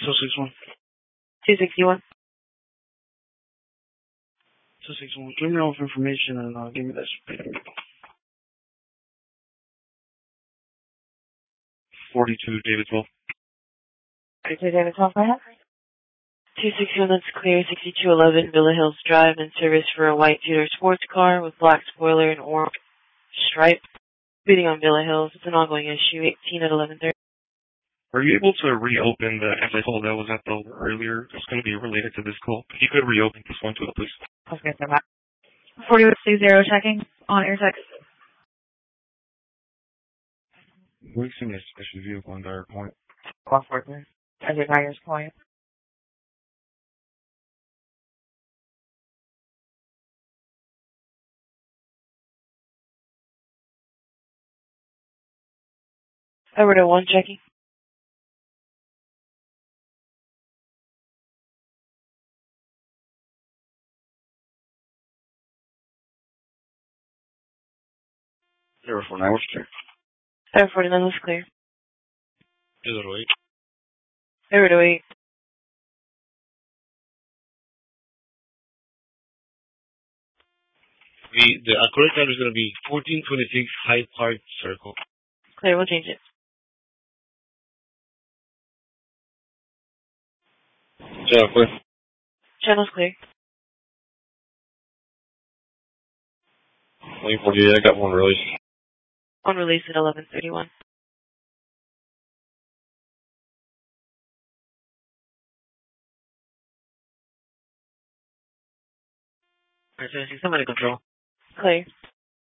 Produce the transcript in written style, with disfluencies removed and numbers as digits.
261. 261. 261. Give me all information and give me this. 42 Davidsville. 42 Davidsville, go ahead. 261, that's clear. 6211 Villa Hills Drive, in service for a white Tudor sports car with black spoiler and orange stripe. Speeding on Villa Hills. It's an ongoing issue. 18 at 11:30. Were you able to reopen the call that was at the earlier? It's going to be related to this call. If you could reopen this one too, please. Okay, so that. 4160 checking on air text. We've seen this suspicious vehicle on Dyer Point. 143. As your Dyer's Point. Over to 1 checking. Zero 49 was clear. 749 was clear. 008. Over to 8. The correct time is going to be 1426 Hyde Park Circle. Clear, we'll change it. Channel clear. Channel's clear. 2048, I got one release. On release at 11:31. Alright, so I see somebody control. Clear.